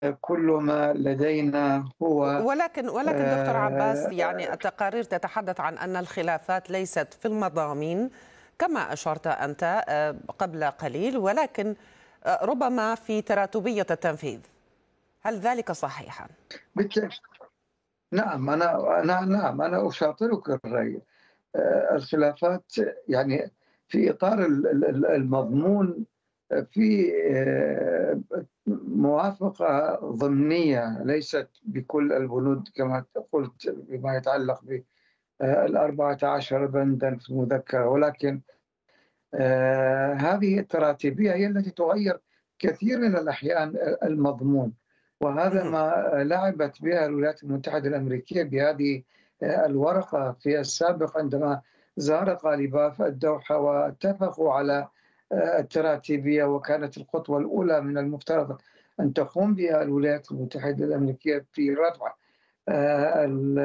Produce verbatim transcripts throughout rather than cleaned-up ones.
كل ما لدينا هو ولكن ولكن دكتور عباس، يعني آه، التقارير تتحدث عن أن الخلافات ليست في المضامين كما أشرت أنت آه، قبل قليل، ولكن آه، ربما في تراتبية التنفيذ. هل ذلك صحيحا؟ بالتأكيد. نعم، أنا أنا نعم أنا أشاطرك الرأي. آه، الخلافات يعني في إطار ال- ال- ال- المضمون، آه، في آه، موافقة ضمنية ليست بكل البنود كما قلت بما يتعلق بالأربعة عشر بندا في المذكرة، ولكن آه، هذه التراتيبية هي التي تغير كثير من الأحيان المضمون، وهذا مهم. ما لعبت بها الولايات المتحدة الأمريكية بهذه آه، الورقة في السابق عندما زار غالباف الدوحة واتفقوا على آه، التراتيبية، وكانت الخطوة الأولى من المفترض أن تقوم بها الولايات المتحدة الأمريكية في رفع آه،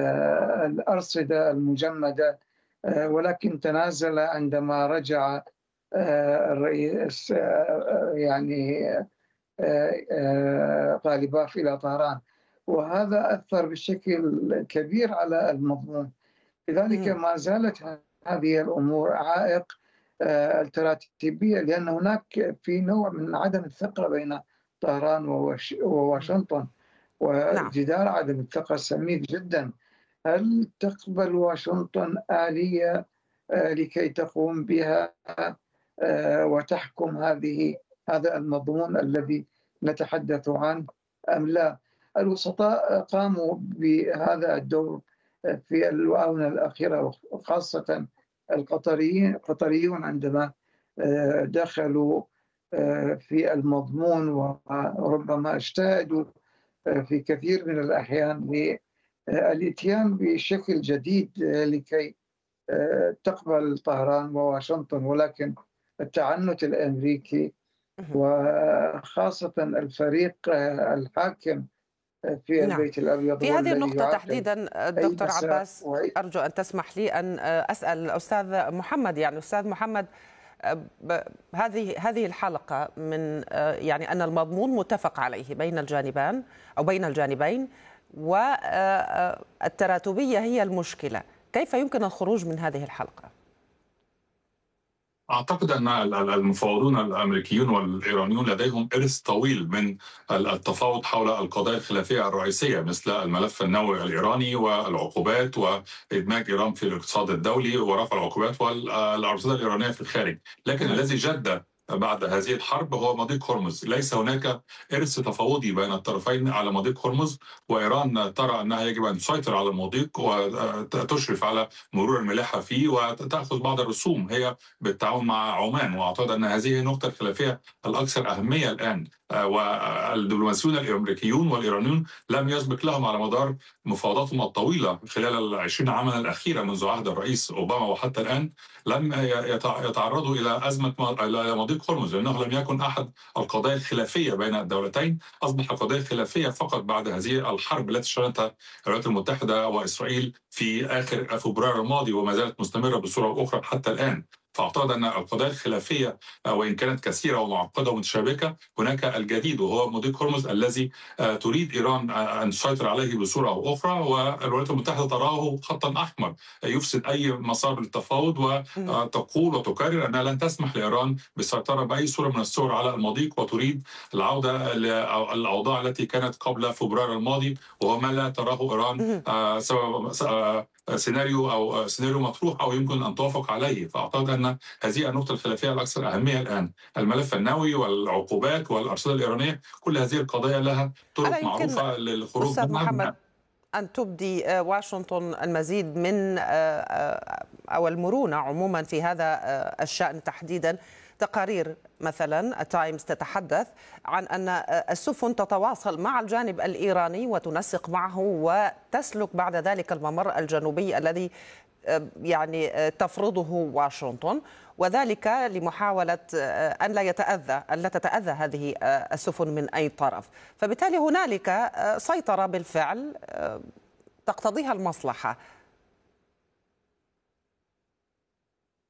الأرصدة المجمدة، آه، ولكن تنازل عندما رجع آه، الرئيس آه، يعني آه، آه، غالباف إلى طهران، وهذا أثر بشكل كبير على المضمون. لذلك مهم. ما زالت هذه الأمور عائق آه، التراتبية، لأن هناك في نوع من عدم الثقة بين طهران ووش- وواشنطن، نعم. وجدار عدم الثقة سميك جدا. هل تقبل واشنطن آلية آه، لكي تقوم بها آه، وتحكم هذه هذا المضمون الذي نتحدث عنه أم لا؟ الوسطاء قاموا بهذا الدور في الآونة الأخيرة، وخاصة القطريين القطريون عندما آه، دخلوا آه، في المضمون، وربما اجتهدوا آه، في كثير من الأحيان للإتيان بشكل جديد آه، لكي آه، تقبل طهران وواشنطن، ولكن التعنت الأمريكي مهم. وخاصة الفريق آه، الحاكم في نعم. البيت الأبيض في هو هذه الذي النقطة يعرقل تحديدا أي دكتور مسار عباس، وأي. أرجو أن تسمح لي أن أسأل الأستاذ محمد. يعني أستاذ محمد، ب- هذه هذه الحلقة من يعني أن المضمون متفق عليه بين الجانبان أو بين الجانبين، والتراتبية هي المشكلة. كيف يمكن الخروج من هذه الحلقة؟ أعتقد أن المفاوضون الأمريكيون والإيرانيون لديهم إرث طويل من التفاوض حول القضايا الخلافية الرئيسية، مثل الملف النووي الإيراني والعقوبات وإدماج إيران في الاقتصاد الدولي ورفع العقوبات والأرصدة الإيرانية في الخارج. لكن مهم. الذي جد بعد هذه الحرب هو مضيق هرمز. ليس هناك إرث تفاوضي بين الطرفين على مضيق هرمز، وإيران ترى أنها يجب أن تسيطر على المضيق وتشرف على مرور الملاحة فيه وتأخذ بعض الرسوم هي بالتعاون مع عمان. واعتقد ان هذه النقطه الخلافيه الاكثر اهميه الان، آه، والدبلوماسيون الامريكيون والايرانيون لم يسبق لهم على مدار مفاوضاتهم الطويله خلال العشرين عاما الاخيره منذ عهد الرئيس اوباما وحتى الان لم يتعرضوا الى ازمه الى مضيق هرمز، لانه لم يكن احد القضايا الخلافيه بين الدولتين. اصبح قضيه خلافيه فقط بعد هذه الحرب التي شنتها الولايات المتحده واسرائيل في اخر فبراير الماضي، وما زالت مستمره بصوره اخرى حتى الان. فاعتقد ان القضايا الخلافيه وان كانت كثيره ومعقده ومتشابكه، هناك الجديد وهو مضيق هرمز الذي تريد ايران ان تسيطر عليه بصوره او اخرى، والولايات المتحده تراه خطا احمر يفسد اي مسار للتفاوض، مهم. وتقول وتكرر انها لن تسمح لايران بالسيطره باي صوره من الصور على المضيق، وتريد العوده للاوضاع التي كانت قبل فبراير الماضي، وهو ما لا تراه ايران مهم. سبب سيناريو او سيناريو مطروح او يمكن ان توافق عليه. فاعتقد ان هذه النقطه الخلافيه الاكثر اهميه الان، الملف النووي والعقوبات والارصده الايرانيه، كل هذه القضايا لها ألا طرق يمكن معروفه للخروج أستاذ محمد منها. أن تبدي آه، واشنطن المزيد من آه، آه، أو المرونة عموما في هذا آه، الشأن تحديدا؟ تقارير مثلا التايمز تتحدث عن أن آه، السفن تتواصل مع الجانب الإيراني وتنسق معه وتسلك بعد ذلك الممر الجنوبي الذي آه، يعني آه، تفرضه واشنطن، وذلك لمحاولة آه، أن لا يتأذى أن لا تتأذى هذه آه، السفن من أي طرف. فبالتالي هنالك آه، سيطرة بالفعل آه، تقتضيها المصلحة.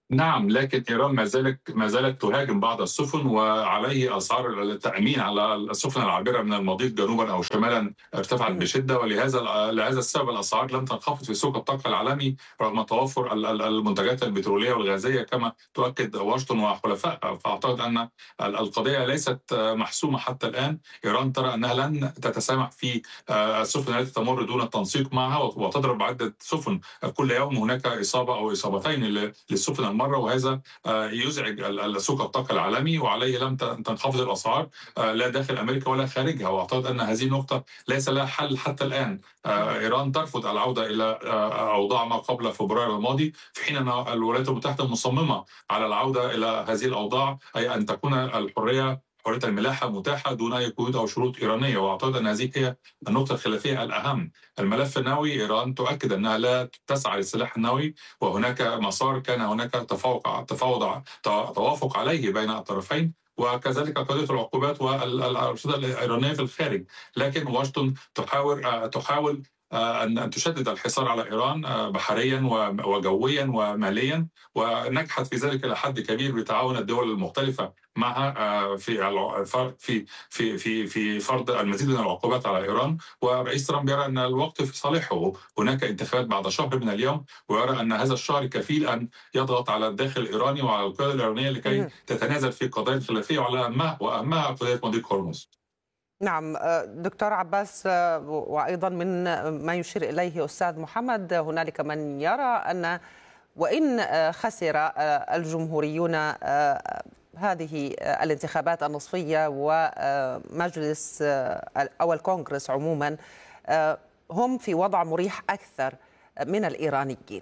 نعم، لكن إيران ما زالت ما زالت تهاجم بعض السفن، وعليه أسعار التأمين على السفن العابرة من المضيق جنوبا أو شمالا ارتفعت مهم. بشدة، ولهذا لهذا السبب الأسعار لم تنخفض في سوق الطاقة العالمي رغم توفر ال- ال- المنتجات البترولية والغازية كما تؤكد واشنطن وحلفائها. فأعتقد أن ال- القضية ليست محسومة حتى الآن. إيران ترى أنها لن تتسامح في آه، السفن التي تمر دون التنسيق معها، وتضرب عدة سفن كل يوم هناك إصابة أو إصابتين للسفن المرة، وهذا يزعج سوق الطاقة العالمي، وعليه لم تنخفض الأسعار لا داخل أمريكا ولا خارجها. وأعتقد أن هذه النقطة ليس لها حل حتى الآن. إيران ترفض العودة إلى أوضاع ما قبل فبراير الماضي، في حين أن الولايات المتحدة مصممة على العودة إلى هذه الأوضاع، أي أن تكون الحرية حرية الملاحة متاحة دون أي قيود أو شروط إيرانية. وأعتقد أن هذه هي النقطة الخلافية الأهم. الملف النووي، إيران تؤكد أنها لا تسعى للسلاح النووي، وهناك مسار كان هناك تفوق تفاوض توافق عليه بين الطرفين، وكذلك قضيه العقوبات والارصده الايرانيه في الخارج. لكن واشنطن تحاول تحاول ان ان تشدد الحصار على ايران بحريا وجويا وماليا، ونجحت في ذلك الى حد كبير بتعاون الدول المختلفه معها في في في في في فرض المزيد من العقوبات على ايران. ورئيس ترامب يرى ان الوقت في صالحه، هناك انتخابات بعد شهر من اليوم، ويرى ان هذا الشهر كفيل ان يضغط على الداخل الايراني وعلى القياده الايرانيه لكي مهم. تتنازل في قضايا خلافيه، وعلى اهمها واهمها قضيه مضيق هرمز. نعم دكتور عباس، وأيضا من ما يشير إليه أستاذ محمد، هنالك من يرى أن وإن خسر الجمهوريون هذه الانتخابات النصفية ومجلس أو الكونغرس عموما، هم في وضع مريح أكثر من الإيرانيين.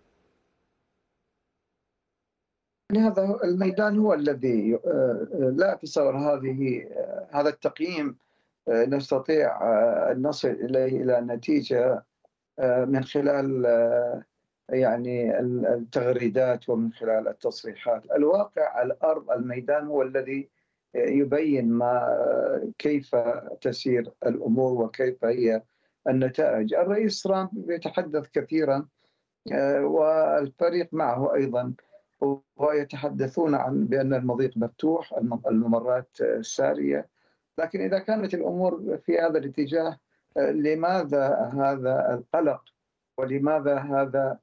هذا الميدان هو الذي لا أتصور هذه هذا التقييم نستطيع أن نصل إليه إلى نتيجة من خلال يعني التغريدات ومن خلال التصريحات. الواقع على الأرض، الميدان هو الذي يبين ما كيف تسير الأمور وكيف هي النتائج. الرئيس ترامب يتحدث كثيرا والفريق معه أيضا، ويتحدثون عن بأن المضيق مفتوح، الممرات سارية، لكن إذا كانت الأمور في هذا الاتجاه لماذا هذا القلق ولماذا هذا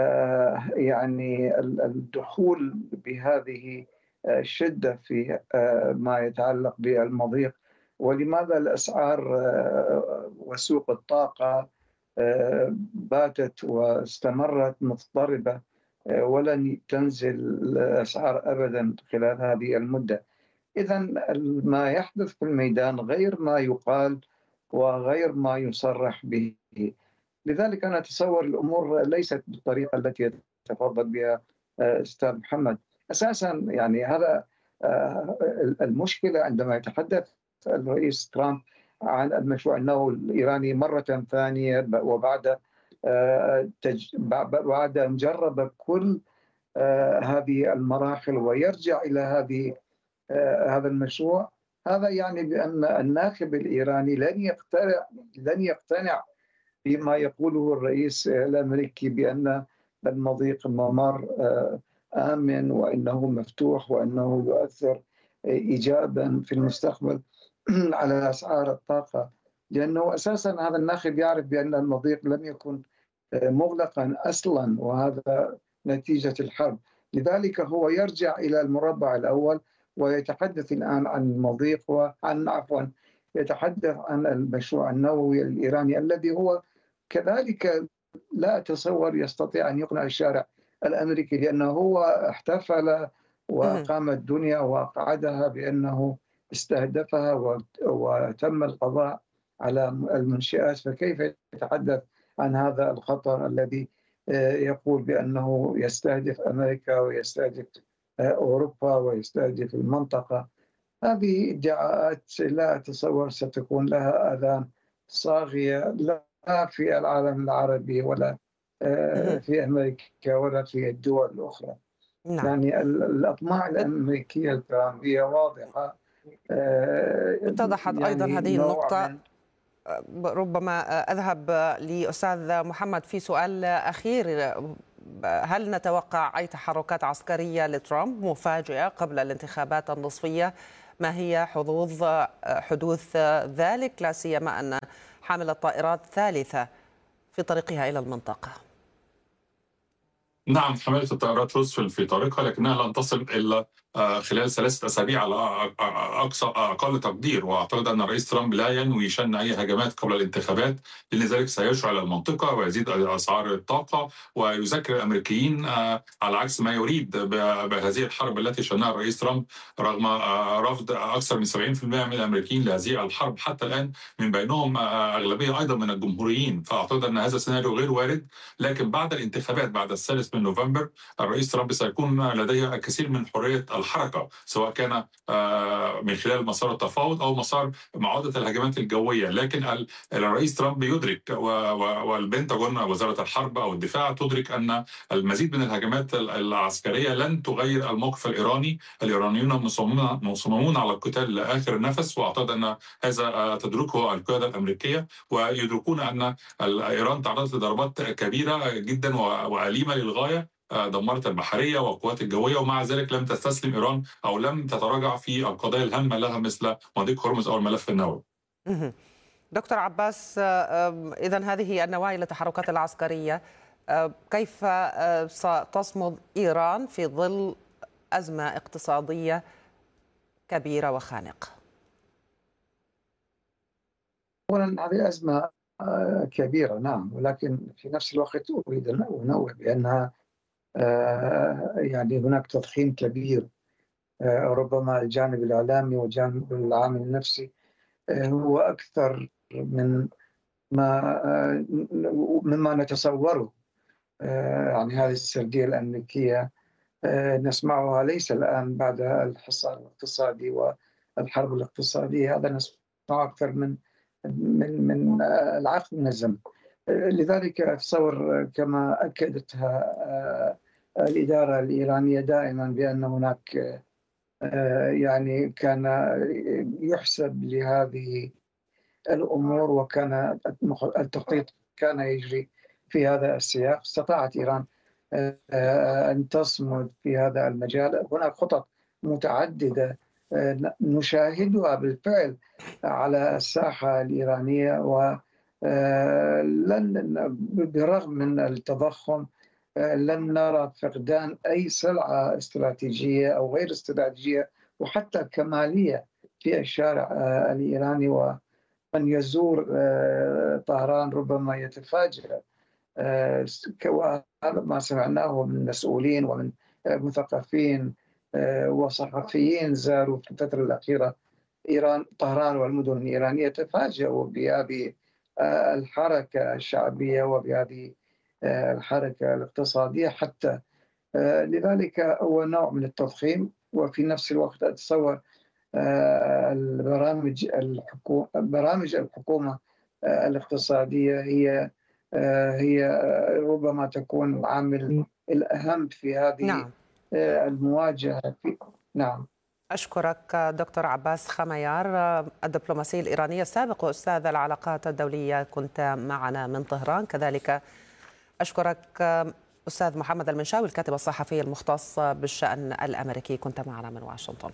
يعني الدخول بهذه الشدة في ما يتعلق بالمضيق؟ ولماذا الأسعار وسوق الطاقة باتت واستمرت مضطربة ولن تنزل الأسعار أبدا خلال هذه المدة؟ إذا ما يحدث في الميدان غير ما يقال وغير ما يصرح به. لذلك أنا أتصور الأمور ليست بالطريقة التي يتفضل بها أستاذ محمد. أساسا يعني هذا المشكلة عندما يتحدث الرئيس ترامب عن المشروع النووي الإيراني مرة ثانية، وبعد بعد أن جرب كل هذه المراحل ويرجع إلى هذه هذا المشروع، هذا يعني بأن الناخب الإيراني لن يقتنع لن يقتنع بما يقوله الرئيس الأمريكي بأن المضيق ممر آمن وأنه مفتوح وأنه يؤثر إيجابا في المستقبل على أسعار الطاقة، لأنه أساسا هذا الناخب يعرف بأن المضيق لم يكن مغلقا أصلا، وهذا نتيجة الحرب. لذلك هو يرجع إلى المربع الأول ويتحدث الآن عن المضيق وعن عفوا يتحدث عن المشروع النووي الإيراني الذي هو كذلك لا أتصور يستطيع أن يقنع الشارع الأمريكي، لأنه هو احتفل وقام الدنيا وقعدها بأنه استهدفها وتم القضاء على المنشآت، فكيف يتحدث عن هذا الخطر الذي يقول بأنه يستهدف أمريكا ويستهدف أوروبا ويستهدف المنطقة؟ هذه ادعاءات لا أتصور ستكون لها آذان صاغية، لا في العالم العربي ولا في أمريكا ولا في الدول الأخرى. نعم. يعني الأطماع الأمريكية الترامبية واضحة. اتضحت يعني أيضا هذه النقطة. من... ربما أذهب لأستاذ محمد في سؤال أخير هل نتوقع أي تحركات عسكرية لترامب مفاجئة قبل الانتخابات النصفية؟ ما هي حظوظ حدوث ذلك، لا سيما أن حاملة طائرات ثالثة في طريقها إلى المنطقة؟ نعم، حملة الطائرات روزفلت في طريقها، لكنها لن تصل إلا خلال ثلاثة أسابيع على أقصى أقل تقدير. وأعتقد أن الرئيس ترامب لا ينوي شن أي هجمات قبل الانتخابات، لأن ذلك سيشعل المنطقة ويزيد أسعار الطاقة ويذكر الأمريكيين على عكس ما يريد بهذه الحرب التي شنها الرئيس ترامب رغم رفض أكثر من سبعين بالمئة من الأمريكيين لهذه الحرب حتى الآن، من بينهم أغلبية أيضا من الجمهوريين. فأعتقد أن هذا السيناريو غير وارد، لكن بعد الانتخابات بعد الثالث من نوفمبر الرئيس ترامب سيكون لديه الكثير من حرية الحركة، سواء كان من خلال مسار التفاوض أو مسار معاودة الهجمات الجوية. لكن الرئيس ترامب يدرك والبنتاغون وزارة الحرب أو الدفاع تدرك أن المزيد من الهجمات العسكرية لن تغير الموقف الإيراني. الإيرانيون مصممون على القتال لآخر نفس، وأعتقد أن هذا تدركه القيادة الأمريكية، ويدركون أن إيران تعرضت لضربات كبيرة جدا وأليمة للغاية، دمرت البحرية والقوات الجوية، ومع ذلك لم تستسلم إيران أو لم تتراجع في القضايا الهامة لها مثل مضيق هرمز أو الملف النووي. دكتور عباس، إذن هذه النوايا للتحركات العسكرية، كيف ستصمد إيران في ظل أزمة اقتصادية كبيرة وخانقة؟ أولا هذه أزمة كبيرة نعم، ولكن في نفس الوقت أريد أن أنوه بأنها يعني هناك تضخيم كبير. ربما الجانب الإعلامي والجانب العامل النفسي هو أكثر من ما مما نتصوره. يعني هذه السردية الأمريكية نسمعها ليس الآن بعد الحصار الاقتصادي والحرب الاقتصادية، هذا نسمعه أكثر من من من العقد من الزمن. لذلك أتصور كما أكدتها الإدارة الإيرانية دائما بأن هناك يعني كان يحسب لهذه الأمور، وكان التخطيط كان يجري في هذا السياق. استطاعت إيران أن تصمد في هذا المجال. هناك خطط متعددة نشاهدها بالفعل على الساحة الإيرانية، ولن برغم من التضخم لن نرى فقدان أي سلعة استراتيجية أو غير استراتيجية وحتى كمالية في الشارع الإيراني. ومن يزور طهران ربما يتفاجأ، ما سمعناه من مسؤولين ومن مثقفين وصحفيين زاروا في الفترة الأخيرة إيران طهران والمدن الإيرانية، تفاجأوا بهذه الحركة الشعبية وبهذه الحركة الاقتصادية حتى. لذلك هو نوع من التضخيم، وفي نفس الوقت أتصور البرامج الحكومة برامج الحكومة الاقتصادية هي هي ربما تكون العامل الأهم في هذه نعم. المواجهة في نعم. أشكرك دكتور عباس خميار، الدبلوماسي الإيراني السابق وأستاذ العلاقات الدولية، كنت معنا من طهران. كذلك أشكرك أستاذ محمد المنشاوي، الكاتب الصحفي المختص بالشأن الأمريكي، كنت معنا من واشنطن.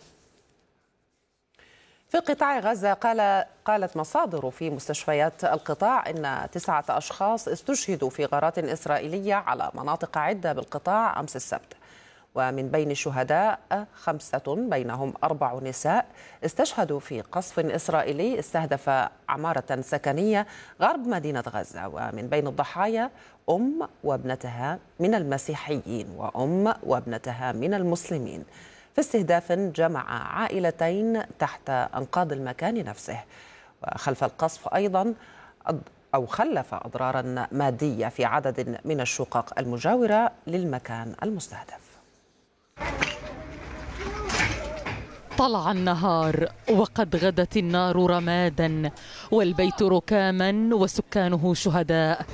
في قطاع غزة قال قالت مصادر في مستشفيات القطاع إن تسعة أشخاص استشهدوا في غارات إسرائيلية على مناطق عدة بالقطاع أمس السبت، ومن بين الشهداء خمسة بينهم أربع نساء استشهدوا في قصف إسرائيلي استهدف عمارة سكنية غرب مدينة غزة. ومن بين الضحايا أم وابنتها من المسيحيين وأم وابنتها من المسلمين، في استهداف جمع عائلتين تحت أنقاض المكان نفسه. وخلف القصف أيضا أو خلف أضرارا مادية في عدد من الشقق المجاورة للمكان المستهدف. طلع النهار وقد غدت النار رمادا والبيت ركاما وسكانه شهداء.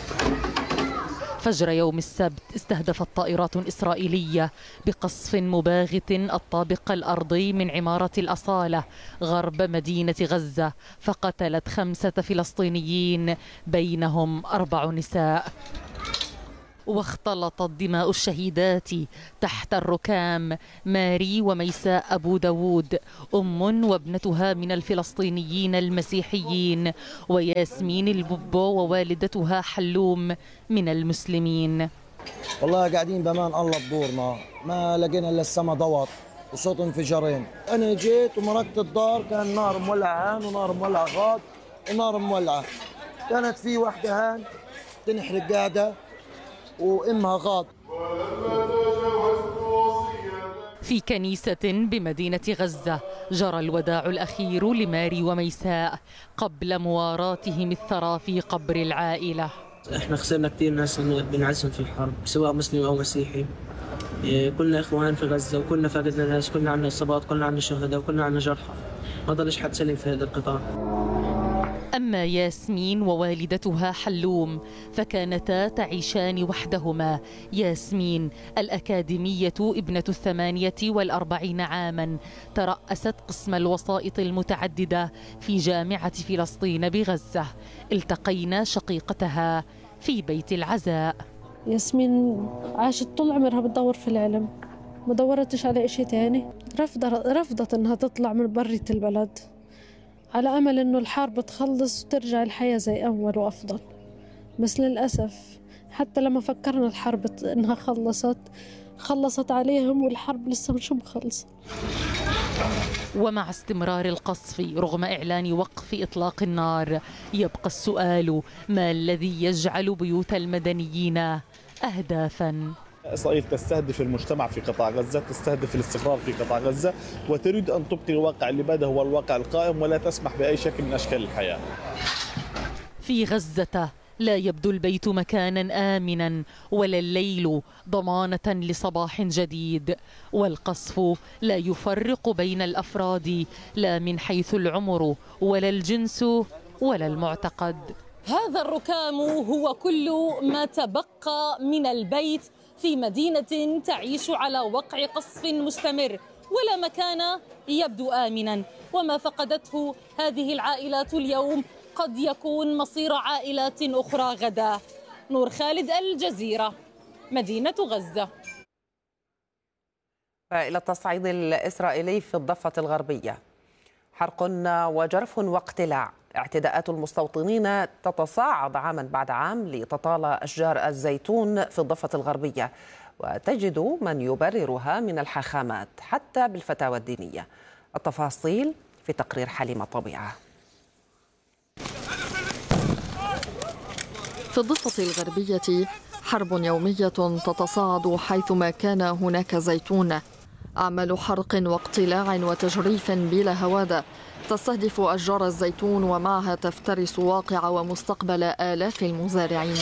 فجر يوم السبت استهدفت طائرات إسرائيلية بقصف مباغت الطابق الأرضي من عمارة الأصالة غرب مدينة غزة، فقتلت خمسة فلسطينيين بينهم أربع نساء. واختلطت دماء الشهيدات تحت الركام. ماري وميساء أبو داود أم وابنتها من الفلسطينيين المسيحيين، وياسمين الببو ووالدتها حلوم من المسلمين. والله قاعدين بأمان الله بدورنا، ما لقينا إلا السما ضوت وصوت انفجارين. أنا جيت ومرقت الدار، كان نار مولعة هان ونار مولعة غاد ونار مولعة. كانت في وحدة هان تنحرق قاعدة وإمها غاد. في كنيسة بمدينة غزة جرى الوداع الأخير لماري وميساء قبل مواراتهم الثرى في قبر العائلة. احنا خسرنا كثير ناس بنعزهم في الحرب، سواء مسلم أو مسيحي. كلنا إخوان في غزة وكلنا فقدنا ناس، كلنا عندنا إصابات، كلنا عندنا شهداء وكلنا عندنا جرحى. ما ضلش حد سليم في هذا القطاع. أما ياسمين ووالدتها حلوم فكانتا تعيشان وحدهما. ياسمين الأكاديمية ابنة الثمانية والأربعين عاما ترأست قسم الوسائط المتعددة في جامعة فلسطين بغزة. التقينا شقيقتها في بيت العزاء. ياسمين عاشت طول عمرها بتدور في العلم، ما دورتش على إشي تاني. رفضت رفضت إنها تطلع من برية البلد على أمل إنه الحرب تخلص وترجع الحياة زي أول وأفضل. بس للأسف حتى لما فكرنا الحرب إنها خلصت خلصت عليهم، والحرب لسه مش مخلصة. ومع استمرار القصف رغم إعلان وقف إطلاق النار يبقى السؤال: ما الذي يجعل بيوت المدنيين أهدافاً؟ إسرائيل تستهدف المجتمع في قطاع غزة، تستهدف الاستقرار في قطاع غزة، وتريد أن تبقي الواقع اللي بدا هو الواقع القائم، ولا تسمح بأي شكل من أشكال الحياة. في غزة لا يبدو البيت مكانا آمنا، ولا الليل ضمانة لصباح جديد، والقصف لا يفرق بين الأفراد لا من حيث العمر ولا الجنس ولا المعتقد. هذا الركام هو كل ما تبقى من البيت في مدينة تعيش على وقع قصف مستمر، ولا مكان يبدو آمنا. وما فقدته هذه العائلات اليوم قد يكون مصير عائلات أخرى غدا. نور خالد، الجزيرة، مدينة غزة. إلى التصعيد الإسرائيلي في الضفة الغربية. حرق وجرف واقتلاع. اعتداءات المستوطنين تتصاعد عاما بعد عام لتطالى أشجار الزيتون في الضفة الغربية، وتجد من يبررها من الحاخامات حتى بالفتاوى الدينية. التفاصيل في تقرير حليمة طبيعة. في الضفة الغربية حرب يومية تتصاعد حيثما كان هناك زيتون. أعمال حرق واقتلاع وتجريف بلا هوادة تستهدف أشجار الزيتون، ومعها تفترس واقع ومستقبل آلاف المزارعين.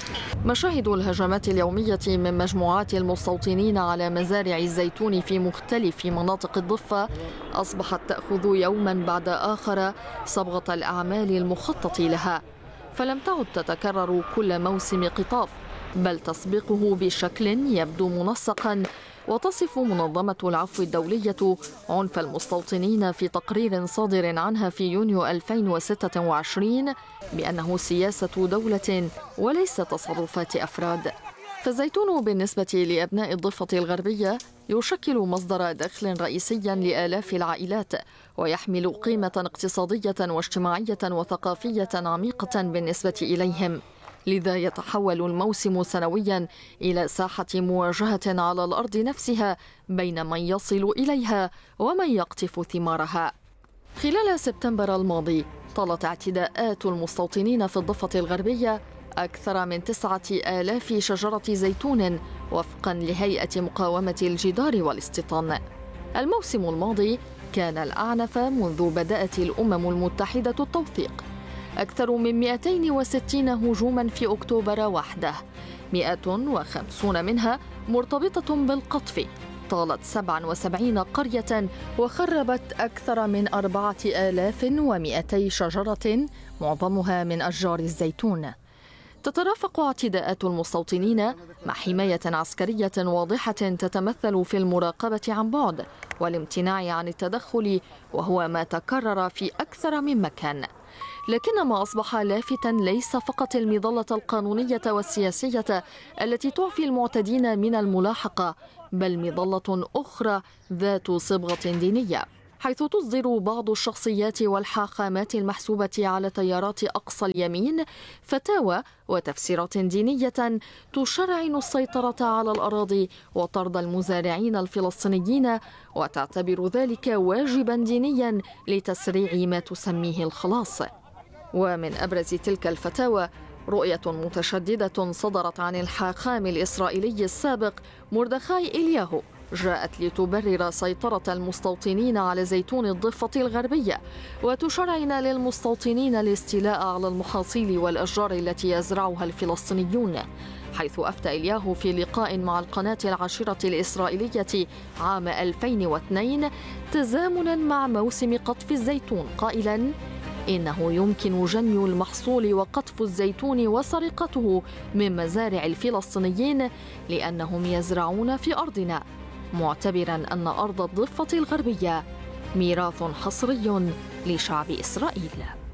مشاهد الهجمات اليومية من مجموعات المستوطنين على مزارع الزيتون في مختلف مناطق الضفة أصبحت تأخذ يوما بعد آخر صبغة الأعمال المخطط لها، فلم تعد تتكرر كل موسم قطاف، بل تسبقه بشكل يبدو منسقا. وتصف منظمة العفو الدولية عنف المستوطنين في تقرير صادر عنها في يونيو ألفين وستة وعشرين بأنه سياسة دولة وليس تصرفات أفراد. فالزيتون بالنسبة لأبناء الضفة الغربية يشكل مصدر دخل رئيسيا لآلاف العائلات، ويحمل قيمة اقتصادية واجتماعية وثقافية عميقة بالنسبة إليهم. لذا يتحول الموسم سنويا إلى ساحة مواجهة على الأرض نفسها بين من يصل إليها ومن يقطف ثمارها. خلال سبتمبر الماضي طالت اعتداءات المستوطنين في الضفة الغربية أكثر من تسعة آلاف شجرة زيتون وفقا لهيئة مقاومة الجدار والاستيطان. الموسم الماضي كان الأعنف منذ بدأت الأمم المتحدة التوثيق، أكثر من مئتين وستين هجوما في أكتوبر وحده، مئة وخمسين منها مرتبطة بالقطف، طالت سبعة وسبعين قرية وخربت أكثر من أربعة آلاف ومئتي شجرة معظمها من أشجار الزيتون. تترافق اعتداءات المستوطنين مع حماية عسكرية واضحة تتمثل في المراقبة عن بعد والامتناع عن التدخل، وهو ما تكرر في أكثر من مكان. لكن ما أصبح لافتا ليس فقط المظلة القانونية والسياسية التي تعفي المعتدين من الملاحقة، بل مظلة أخرى ذات صبغة دينية، حيث تصدر بعض الشخصيات والحاخامات المحسوبة على تيارات أقصى اليمين فتاوى وتفسيرات دينية تشرعن السيطرة على الأراضي وطرد المزارعين الفلسطينيين، وتعتبر ذلك واجبا دينيا لتسريع ما تسميه الخلاص. ومن أبرز تلك الفتاوى رؤية متشددة صدرت عن الحاخام الإسرائيلي السابق مردخاي إلياهو، جاءت لتبرر سيطرة المستوطنين على زيتون الضفة الغربية وتشرعن للمستوطنين الاستيلاء على المحاصيل والأشجار التي يزرعها الفلسطينيون، حيث أفتى إلياهو في لقاء مع القناة العاشرة الإسرائيلية عام ألفين واثنين تزامنا مع موسم قطف الزيتون، قائلا إنه يمكن جني المحصول وقطف الزيتون وسرقته من مزارع الفلسطينيين لأنهم يزرعون في أرضنا، معتبرا أن أرض الضفة الغربية ميراث حصري لشعب إسرائيل.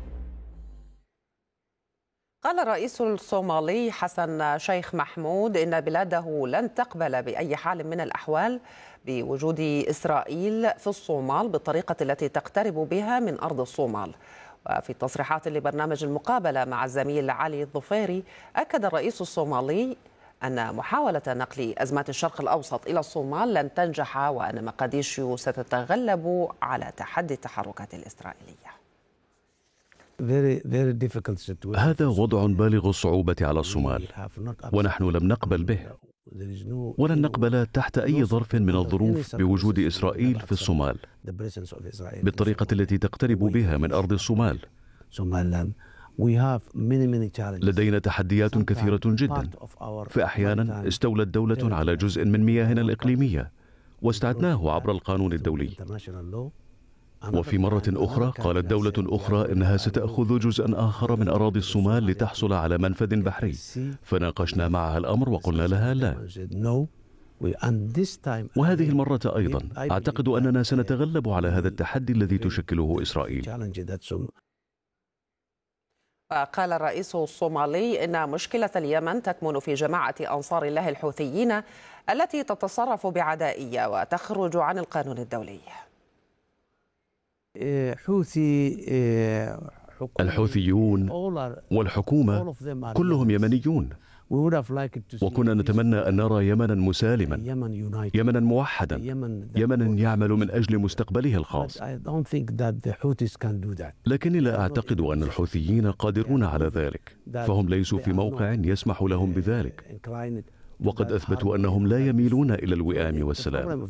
قال الرئيس الصومالي حسن شيخ محمود إن بلاده لن تقبل بأي حال من الأحوال بوجود إسرائيل في الصومال بالطريقة التي تقترب بها من أرض الصومال. وفي تصريحات لبرنامج المقابلة مع الزميل علي الظفيري، أكد الرئيس الصومالي أن محاولة نقل أزمات الشرق الأوسط إلى الصومال لن تنجح، وأن مقديشو ستتغلب على تحدي التحركات الإسرائيلية. هذا وضع بالغ الصعوبة على الصومال، ونحن لم نقبل به، ولن نقبل تحت أي ظرف من الظروف بوجود إسرائيل في الصومال بالطريقة التي تقترب بها من أرض الصومال. لدينا تحديات كثيرة جدا، فأحيانا استولت دولة على جزء من مياهنا الإقليمية واستعدناه عبر القانون الدولي، وفي مرة أخرى قالت دولة أخرى إنها ستأخذ جزءا آخر من أراضي الصومال لتحصل على منفذ بحري، فناقشنا معها الأمر وقلنا لها لا. وهذه المرة أيضا أعتقد أننا سنتغلب على هذا التحدي الذي تشكله إسرائيل. وقال الرئيس الصومالي إن مشكلة اليمن تكمن في جماعة أنصار الله الحوثيين التي تتصرف بعدائية وتخرج عن القانون الدولي. الحوثيون والحكومة كلهم يمنيون، وكنا نتمنى أن نرى يمنا مسالما، يمنا موحدا، يمنا يعمل من أجل مستقبله الخاص. لكني لا أعتقد أن الحوثيين قادرون على ذلك، فهم ليسوا في موقع يسمح لهم بذلك، وقد أثبتوا أنهم لا يميلون إلى الوئام والسلام.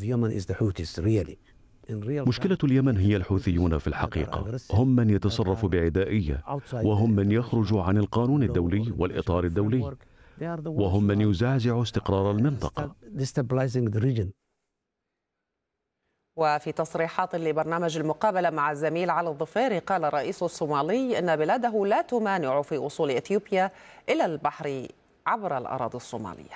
مشكلة اليمن هي الحوثيون في الحقيقة، هم من يتصرف بعدائية، وهم من يخرج عن القانون الدولي والإطار الدولي، وهم من يزعزع استقرار المنطقة. وفي تصريحات لبرنامج المقابلة مع الزميل علي الظفيري، قال الرئيس الصومالي إن بلاده لا تمانع في وصول إثيوبيا إلى البحر عبر الأراضي الصومالية.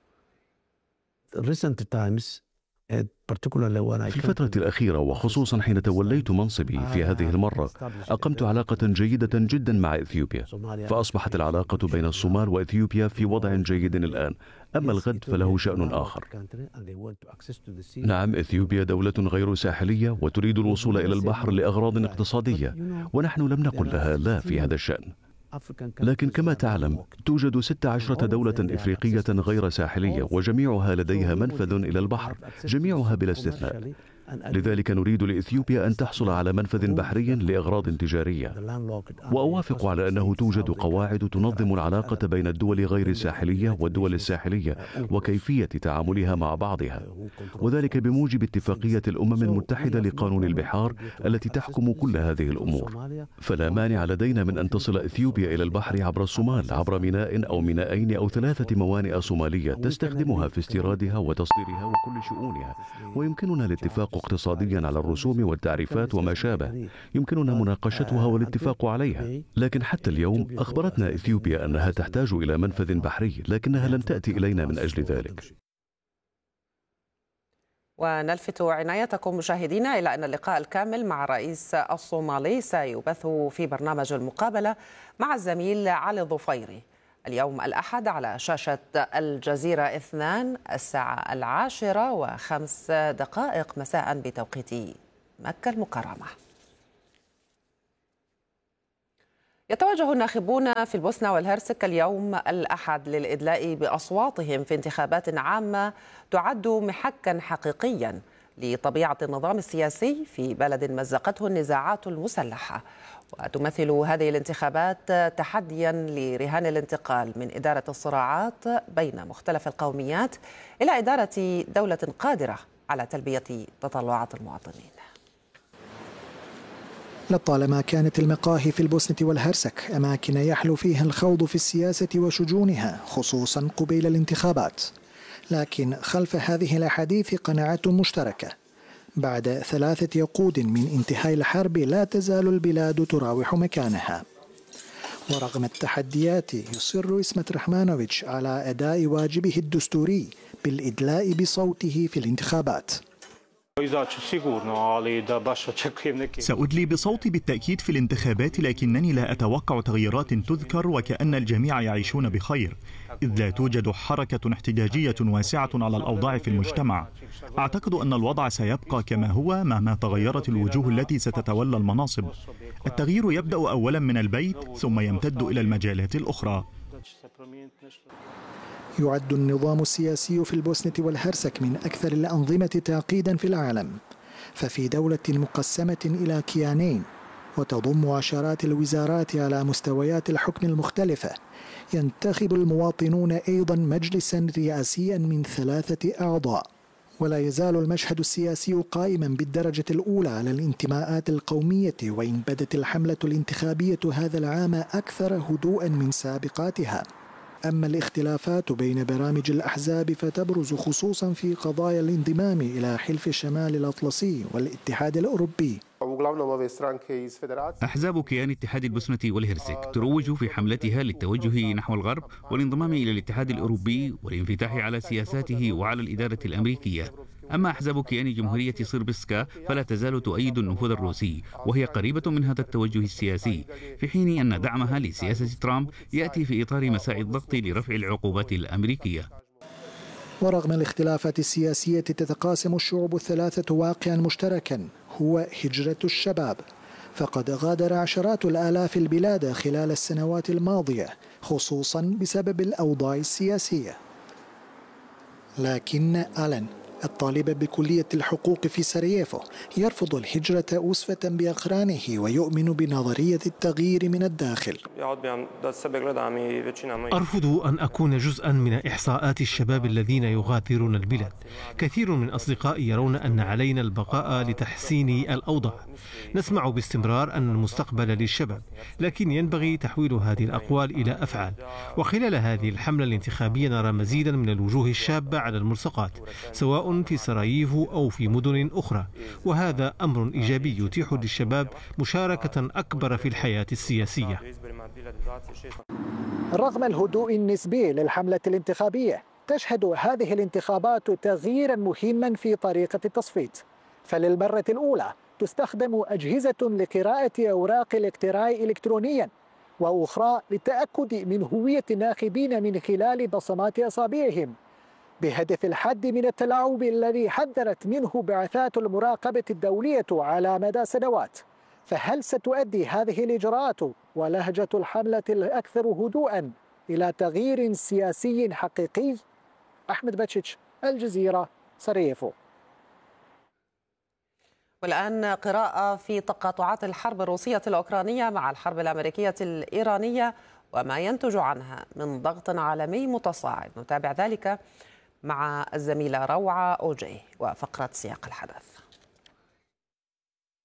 في الفترة الأخيرة وخصوصا حين توليت منصبي في هذه المرة، أقمت علاقة جيدة جدا مع إثيوبيا، فأصبحت العلاقة بين الصومال وإثيوبيا في وضع جيد الآن. أما الغد فله شأن آخر. نعم، إثيوبيا دولة غير ساحلية وتريد الوصول إلى البحر لأغراض اقتصادية، ونحن لم نقل لها لا في هذا الشأن. لكن كما تعلم توجد ست عشرة دولة إفريقية غير ساحلية، وجميعها لديها منفذ إلى البحر، جميعها بلا استثناء. لذلك نريد لإثيوبيا أن تحصل على منفذ بحري لأغراض تجارية. وأوافق على أنه توجد قواعد تنظم العلاقة بين الدول غير الساحلية والدول الساحلية وكيفية تعاملها مع بعضها، وذلك بموجب اتفاقية الأمم المتحدة لقانون البحار التي تحكم كل هذه الأمور. فلا مانع لدينا من أن تصل إثيوبيا إلى البحر عبر الصومال، عبر ميناء أو مينائين أو ثلاثة موانئ صومالية تستخدمها في استيرادها وتصديرها وكل شؤونها، ويمكننا الاتفاق اقتصاديا على الرسوم والتعريفات وما شابه، يمكننا مناقشتها والاتفاق عليها. لكن حتى اليوم أخبرتنا إثيوبيا أنها تحتاج إلى منفذ بحري، لكنها لم تأتي إلينا من أجل ذلك. ونلفت عنايتكم مشاهدينا إلى أن اللقاء الكامل مع الرئيس الصومالي سيبث في برنامج المقابلة مع الزميل علي الظفيري اليوم الأحد على شاشة الجزيرة اثنان الساعة العاشرة وخمس دقائق مساء بتوقيت مكة المكرمة. يتوجه الناخبون في البوسنة والهرسك اليوم الأحد للإدلاء بأصواتهم في انتخابات عامة تعد محكا حقيقيا لطبيعة النظام السياسي في بلد مزقته النزاعات المسلحة، وتمثل هذه الانتخابات تحديا لرهان الانتقال من إدارة الصراعات بين مختلف القوميات إلى إدارة دولة قادرة على تلبية تطلعات المواطنين. لطالما كانت المقاهي في البوسنة والهرسك أماكن يحلو فيها الخوض في السياسة وشجونها خصوصا قبيل الانتخابات، لكن خلف هذه الأحاديث قناعة مشتركة: بعد ثلاثة عقود من انتهاء الحرب لا تزال البلاد تراوح مكانها. ورغم التحديات يصر إسمت رحمانوفيتش على أداء واجبه الدستوري بالإدلاء بصوته في الانتخابات. سأدلي بصوتي بالتأكيد في الانتخابات، لكنني لا أتوقع تغييرات تذكر، وكأن الجميع يعيشون بخير، إذ لا توجد حركة احتجاجية واسعة على الأوضاع في المجتمع. أعتقد أن الوضع سيبقى كما هو مهما تغيرت الوجوه التي ستتولى المناصب. التغيير يبدأ أولا من البيت ثم يمتد إلى المجالات الأخرى. يعد النظام السياسي في البوسنة والهرسك من أكثر الأنظمة تعقيدا في العالم، ففي دولة مقسمة إلى كيانين وتضم عشرات الوزارات على مستويات الحكم المختلفة، ينتخب المواطنون أيضا مجلسا رئاسيا من ثلاثة أعضاء. ولا يزال المشهد السياسي قائما بالدرجة الأولى على الانتماءات القومية، وإن بدت الحملة الانتخابية هذا العام أكثر هدوءا من سابقاتها. أما الاختلافات بين برامج الأحزاب فتبرز خصوصا في قضايا الانضمام إلى حلف الشمال الأطلسي والاتحاد الأوروبي. أحزاب كيان اتحاد البوسنة والهرسك تروج في حملتها للتوجه نحو الغرب والانضمام إلى الاتحاد الأوروبي والانفتاح على سياساته وعلى الإدارة الأمريكية. أما أحزاب كيان جمهورية صربسكا فلا تزال تؤيد النفوذ الروسي، وهي قريبة من هذا التوجه السياسي، في حين أن دعمها لسياسة ترامب يأتي في إطار مساعي الضغط لرفع العقوبات الأمريكية. ورغم الاختلافات السياسية تتقاسم الشعوب الثلاثة واقعا مشتركا هو هجرة الشباب، فقد غادر عشرات الآلاف البلاد خلال السنوات الماضية خصوصا بسبب الأوضاع السياسية. لكن ألان الطالب بكلية الحقوق في سراييفو يرفض الهجرة أسفة بأقرانه ويؤمن بنظرية التغيير من الداخل. أرفض أن أكون جزءا من إحصاءات الشباب الذين يغادرون البلاد. كثير من أصدقائي يرون أن علينا البقاء لتحسين الأوضاع. نسمع باستمرار أن المستقبل للشباب، لكن ينبغي تحويل هذه الأقوال إلى أفعال. وخلال هذه الحملة الانتخابية نرى مزيدا من الوجوه الشابة على الملصقات، سواء في سراييفو أو في مدن أخرى، وهذا أمر إيجابي يتيح للشباب مشاركة أكبر في الحياة السياسية. رغم الهدوء النسبي للحملة الانتخابية، تشهد هذه الانتخابات تغييرا مهما في طريقة التصويت، فللمرة الأولى تستخدم أجهزة لقراءة أوراق الاقتراع إلكترونيا، وأخرى للتأكد من هوية الناخبين من خلال بصمات أصابعهم، بهدف الحد من التلاعب الذي حذرت منه بعثات المراقبة الدولية على مدى سنوات. فهل ستؤدي هذه الإجراءات ولهجة الحملة الأكثر هدوءا إلى تغيير سياسي حقيقي؟ أحمد باتشيتش، الجزيرة، سراييفو. والآن قراءة في تقاطعات الحرب الروسية الأوكرانية مع الحرب الأمريكية الإيرانية وما ينتج عنها من ضغط عالمي متصاعد. نتابع ذلك مع الزميلة روعة أوجي وفقرة سياق الحدث.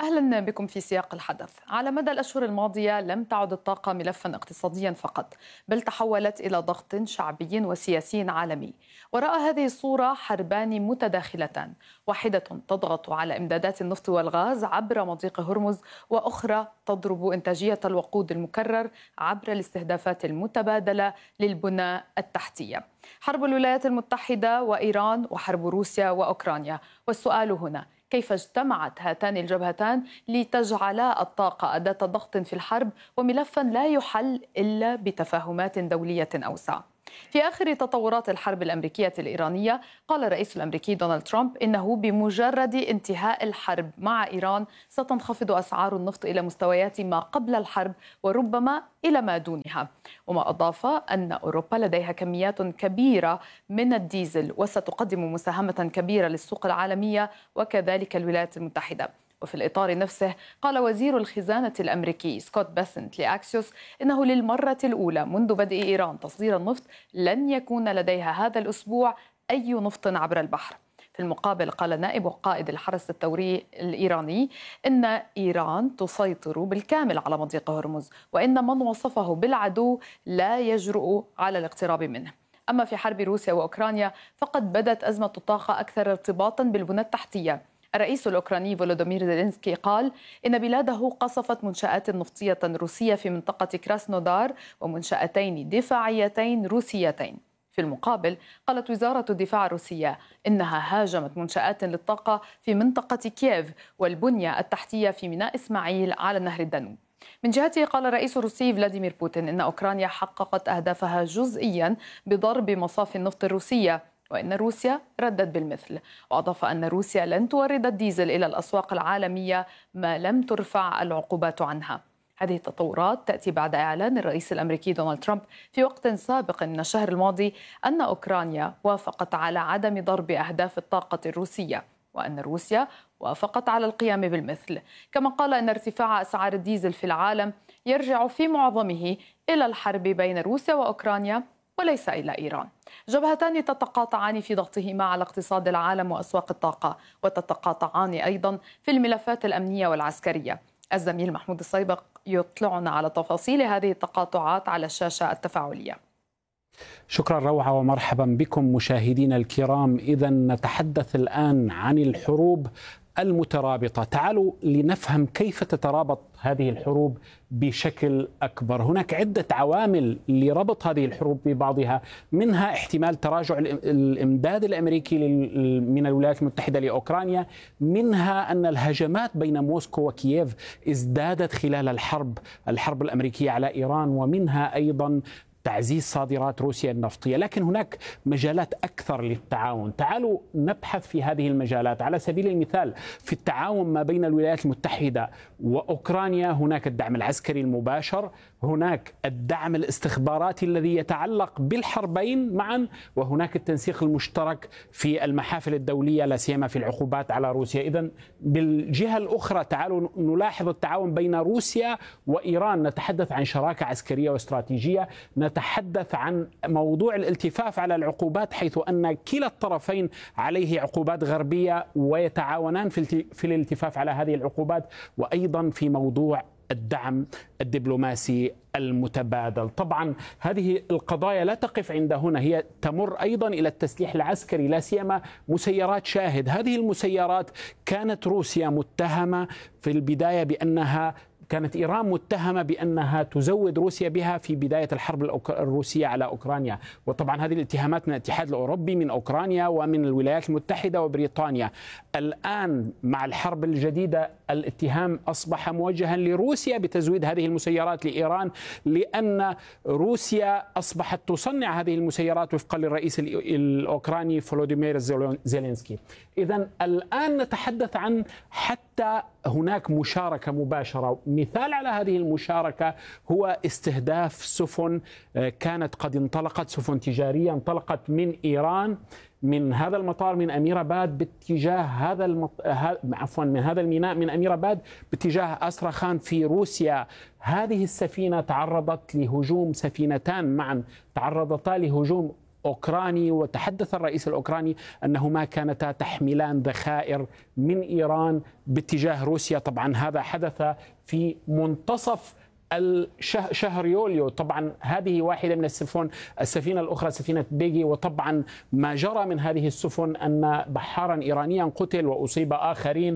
أهلا بكم في سياق الحدث. على مدى الأشهر الماضية لم تعد الطاقة ملفا اقتصاديا فقط، بل تحولت إلى ضغط شعبي وسياسي عالمي. وراء هذه الصورة حربان متداخلتان، واحدة تضغط على إمدادات النفط والغاز عبر مضيق هرمز، وأخرى تضرب إنتاجية الوقود المكرر عبر الاستهدافات المتبادلة للبنى التحتية. حرب الولايات المتحدة وإيران وحرب روسيا وأوكرانيا. والسؤال هنا: كيف اجتمعت هاتان الجبهتان لتجعلا الطاقة أداة ضغط في الحرب وملفا لا يحل إلا بتفاهمات دولية أوسع؟ في آخر تطورات الحرب الأمريكية الإيرانية قال الرئيس الأمريكي دونالد ترامب إنه بمجرد انتهاء الحرب مع إيران ستنخفض أسعار النفط إلى مستويات ما قبل الحرب وربما إلى ما دونها. وما أضاف أن أوروبا لديها كميات كبيرة من الديزل وستقدم مساهمة كبيرة للسوق العالمية وكذلك الولايات المتحدة. وفي الإطار نفسه قال وزير الخزانة الأمريكي سكوت بيسنت لأكسيوس إنه للمرة الأولى منذ بدء إيران تصدير النفط لن يكون لديها هذا الأسبوع أي نفط عبر البحر. في المقابل قال نائب قائد الحرس الثوري الإيراني إن إيران تسيطر بالكامل على مضيق هرمز، وإن من وصفه بالعدو لا يجرؤ على الاقتراب منه. أما في حرب روسيا وأوكرانيا فقد بدت أزمة الطاقة أكثر ارتباطا بالبنى التحتية. الرئيس الأوكراني فولودومير زيلينسكي قال إن بلاده قصفت منشآت نفطية روسية في منطقة كراسنودار ومنشأتين دفاعيتين روسيتين. في المقابل قالت وزارة الدفاع الروسية إنها هاجمت منشآت للطاقة في منطقة كييف والبنية التحتية في ميناء إسماعيل على نهر الدانوب. من جهته قال الرئيس الروسي فلاديمير بوتين إن أوكرانيا حققت أهدافها جزئيا بضرب مصافي النفط الروسية، وإن روسيا ردت بالمثل. وأضاف أن روسيا لن تورد الديزل إلى الأسواق العالمية ما لم ترفع العقوبات عنها. هذه التطورات تأتي بعد إعلان الرئيس الأمريكي دونالد ترامب في وقت سابق من الشهر الماضي أن أوكرانيا وافقت على عدم ضرب أهداف الطاقة الروسية، وأن روسيا وافقت على القيام بالمثل. كما قال أن ارتفاع أسعار الديزل في العالم يرجع في معظمه إلى الحرب بين روسيا وأوكرانيا وليس إلى إيران. جبهتان تتقاطعان في ضغطهما على اقتصاد العالم وأسواق الطاقة، وتتقاطعان أيضا في الملفات الأمنية والعسكرية. الزميل محمود الصيبق يطلعنا على تفاصيل هذه التقاطعات على الشاشة التفاعلية. شكرا روعة ومرحبا بكم مشاهدينا الكرام. إذا نتحدث الآن عن الحروب المترابطة. تعالوا لنفهم كيف تترابط هذه الحروب بشكل أكبر. هناك عدة عوامل لربط هذه الحروب ببعضها، منها احتمال تراجع الإمداد الأمريكي من الولايات المتحدة لأوكرانيا، منها أن الهجمات بين موسكو وكييف ازدادت خلال الحرب الحرب الأمريكية على إيران، ومنها أيضا تعزيز صادرات روسيا النفطية. لكن هناك مجالات أكثر للتعاون. تعالوا نبحث في هذه المجالات. على سبيل المثال في التعاون ما بين الولايات المتحدة وأوكرانيا هناك الدعم العسكري المباشر، هناك الدعم الاستخباراتي الذي يتعلق بالحربين معا، وهناك التنسيق المشترك في المحافل الدولية لا سيما في العقوبات على روسيا. إذن بالجهة الأخرى تعالوا نلاحظ التعاون بين روسيا وإيران. نتحدث عن شراكة عسكرية واستراتيجية، نتحدث عن موضوع الالتفاف على العقوبات، حيث أن كلا الطرفين عليه عقوبات غربية ويتعاونان في الالتفاف على هذه العقوبات، وأيضا في موضوع الدعم الدبلوماسي المتبادل. طبعا هذه القضايا لا تقف عند هنا، هي تمر أيضا إلى التسليح العسكري، لا سيما مسيرات شاهد. هذه المسيرات كانت روسيا متهمة في البداية بأنها كانت إيران متهمة بأنها تزود روسيا بها في بداية الحرب الروسية على أوكرانيا، وطبعا هذه الاتهامات من الاتحاد الأوروبي، من أوكرانيا ومن الولايات المتحدة وبريطانيا. الآن مع الحرب الجديدة الاتهام أصبح موجها لروسيا بتزويد هذه المسيرات لإيران، لأن روسيا أصبحت تصنع هذه المسيرات وفقا للرئيس الأوكراني فولوديمير زيلينسكي. إذن الآن نتحدث عن حتى هناك مشاركة مباشرة. مثال على هذه المشاركة هو استهداف سفن كانت قد انطلقت، سفن تجارية انطلقت من إيران من هذا المطار من أمير آباد باتجاه هذا المط... عفوا من هذا الميناء من أمير آباد باتجاه أستراخان في روسيا. هذه السفينة تعرضت لهجوم، سفينتان معا تعرضتا لهجوم أوكراني، وتحدث الرئيس الأوكراني أنه ما كانتا تحملان ذخائر من إيران باتجاه روسيا. طبعا هذا حدث في منتصف شهر يوليو. طبعا هذه واحدة من السفن، السفينة الأخرى سفينة بيجي. وطبعا ما جرى من هذه السفن أن بحارا إيرانيا قتل وأصيب آخرين.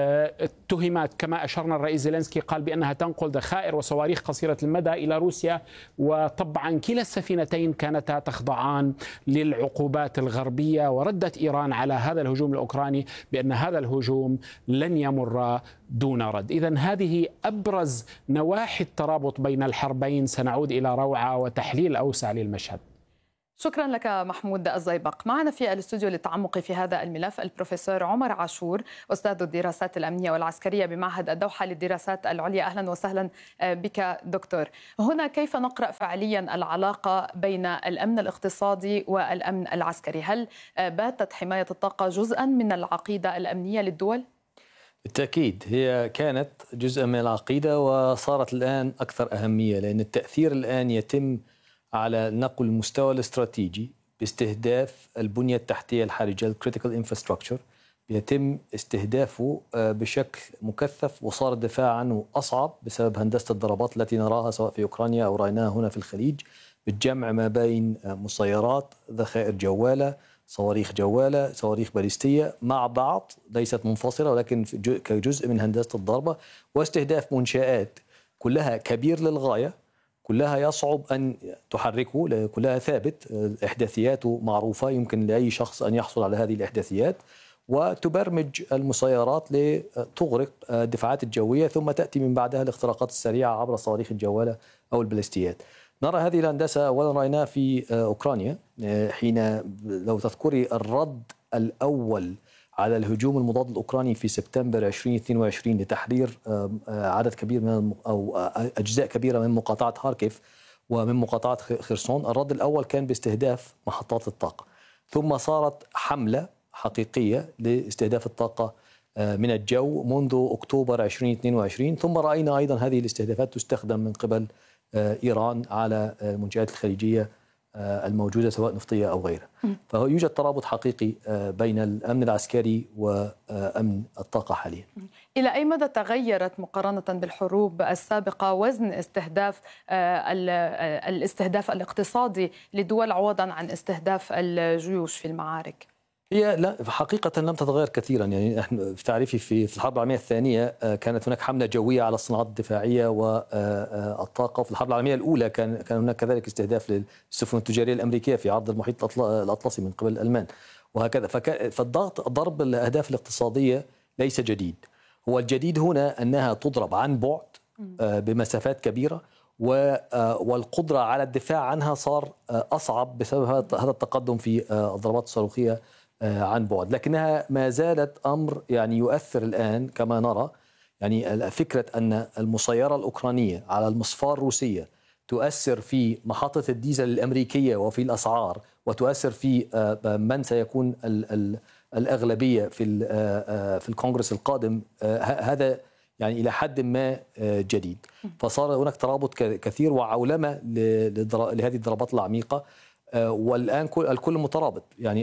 اتهمت كما أشرنا الرئيس زيلينسكي قال بأنها تنقل ذخائر وصواريخ قصيرة المدى إلى روسيا. وطبعا كلا السفينتين كانتا تخضعان للعقوبات الغربية. وردت إيران على هذا الهجوم الأوكراني بأن هذا الهجوم لن يمر دون رد. إذن هذه أبرز نواحي الترابط بين الحربين. سنعود إلى روعة وتحليل أوسع للمشهد. شكرا لك محمود الزيبق. معنا في الاستوديو للتعمق في هذا الملف البروفيسور عمر عاشور، أستاذ الدراسات الأمنية والعسكرية بمعهد الدوحة للدراسات العليا. أهلا وسهلا بك دكتور. هنا كيف نقرأ فعليا العلاقة بين الأمن الاقتصادي والأمن العسكري؟ هل باتت حماية الطاقة جزءا من العقيدة الأمنية للدول؟ بالتأكيد هي كانت جزء من العقيدة وصارت الآن أكثر أهمية، لأن التأثير الآن يتم على نقل المستوى الاستراتيجي باستهداف البنية التحتية الحرجة critical infrastructure، يتم استهدافه بشكل مكثف، وصار الدفاع عنه أصعب بسبب هندسة الضربات التي نراها سواء في أوكرانيا أو رأيناها هنا في الخليج، بالجمع ما بين مسيرات، ذخائر جوالة، صواريخ جوالة، صواريخ باليستية مع بعض ليست منفصلة ولكن كجزء من هندسة الضربة، واستهداف منشآت كلها كبير للغاية، كلها يصعب أن تحركه، كلها ثابت، إحداثياته معروفة، يمكن لأي شخص أن يحصل على هذه الإحداثيات، وتبرمج المسيرات لتغرق الدفاعات الجوية، ثم تأتي من بعدها الاختراقات السريعة عبر صواريخ الجوالة أو الباليستيات. نرى هذه الهندسة أولا رأيناها في أوكرانيا، حين لو تذكري الرد الأول على الهجوم المضاد الأوكراني في سبتمبر ألفين واثنين وعشرين لتحرير عدد كبير من أو أجزاء كبيرة من مقاطعة هاركيف ومن مقاطعة خرسون، الرد الأول كان باستهداف محطات الطاقة، ثم صارت حملة حقيقية لاستهداف الطاقة من الجو منذ أكتوبر ألفين واثنين وعشرين، ثم رأينا أيضا هذه الاستهدافات تستخدم من قبل إيران على المنشآت الخليجية الموجودة سواء نفطية أو غيرها. فيوجد ترابط حقيقي بين الأمن العسكري وأمن الطاقة حاليا. إلى أي مدى تغيرت مقارنة بالحروب السابقة وزن استهداف الاستهداف الاقتصادي لدول عوضا عن استهداف الجيوش في المعارك؟ هي لا حقيقة لم تتغير كثيرا. يعني احنا في تعريفي في في الحرب العالمية الثانية كانت هناك حملة جوية على الصناعات الدفاعية والطاقة، وفي الحرب العالمية الأولى كان كان هناك كذلك استهداف للسفن التجارية الأمريكية في عرض المحيط الأطلسي من قبل الألمان وهكذا. فالضغط ضرب الأهداف الاقتصادية ليس جديد، هو الجديد هنا أنها تضرب عن بعد بمسافات كبيرة، والقدرة على الدفاع عنها صار أصعب بسبب هذا التقدم في الضربات الصاروخية عن بعد، لكنها ما زالت أمر يعني يؤثر الآن كما نرى. يعني فكرة أن المسيرة الأوكرانية على المصفاة الروسية تؤثر في محطة الديزل الأمريكية وفي الأسعار، وتؤثر في من سيكون الأغلبية في في الكونغرس القادم، هذا يعني إلى حد ما جديد. فصار هناك ترابط كثير وعولمة لهذه الضربات العميقة، والآن الكل مترابط. يعني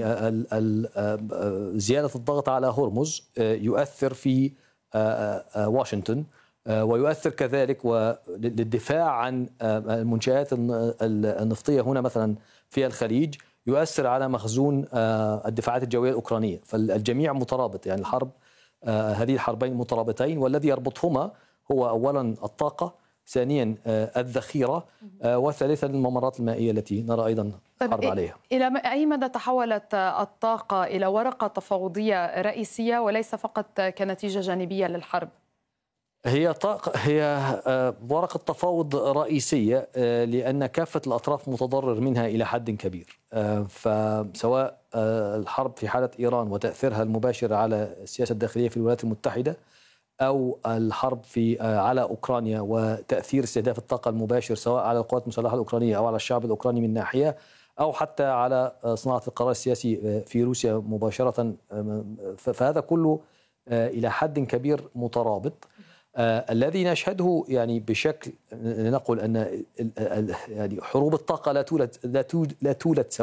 زيادة الضغط على هرمز يؤثر في واشنطن، ويؤثر كذلك للدفاع عن المنشآت النفطية هنا مثلا في الخليج، يؤثر على مخزون الدفاعات الجوية الأوكرانية. فالجميع مترابط، يعني الحرب هذه الحربين مترابطين، والذي يربطهما هو أولا الطاقة، ثانيا الذخيرة، وثالثا الممرات المائية التي نرى أيضا حرب عليها. إلى أي مدى تحولت الطاقة إلى ورقة تفاوضية رئيسية وليس فقط كنتيجة جانبية للحرب؟ هي طاقة هي ورقة تفاوض رئيسية، لأن كافة الأطراف متضرر منها إلى حد كبير. فسواء الحرب في حالة إيران وتأثيرها المباشر على السياسة الداخلية في الولايات المتحدة، أو الحرب في على أوكرانيا وتأثير استهداف الطاقة المباشر سواء على القوات المسلحة الأوكرانية أو على الشعب الأوكراني من ناحية، أو حتى على صناعة القرار السياسي في روسيا مباشرة. فهذا كله إلى حد كبير مترابط. الذي نشهده يعني بشكل نقول أن يعني حروب الطاقة لا تولد لا تولد سواء.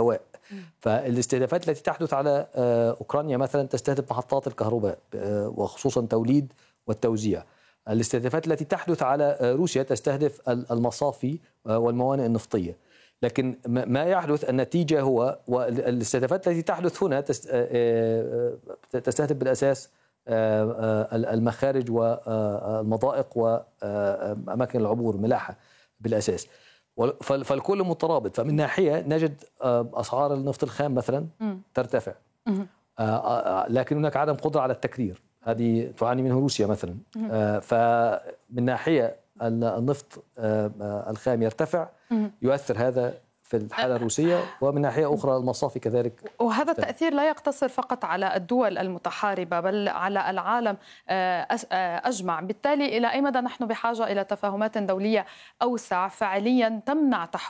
فالاستهدافات التي تحدث على أوكرانيا مثلا تستهدف محطات الكهرباء وخصوصا توليد والتوزيع. الاستهدافات التي تحدث على روسيا تستهدف المصافي والموانئ النفطية. لكن ما يحدث النتيجة هو، والاستهدافات التي تحدث هنا تستهدف بالأساس المخارج والمضائق وأماكن العبور ملاحة بالأساس، فالكل مترابط. فمن ناحية نجد أسعار النفط الخام مثلا ترتفع، لكن هناك عدم قدرة على التكرير، هذه تعاني منه روسيا مثلا. فمن ناحية النفط الخام يرتفع يؤثر هذا في الحالة الروسية، ومن ناحية أخرى المصافي كذلك. وهذا التأثير لا يقتصر فقط على الدول المتحاربة بل على العالم أجمع. بالتالي إلى أي مدى نحن بحاجة إلى تفاهمات دولية أوسع فعليا تمنع تحويل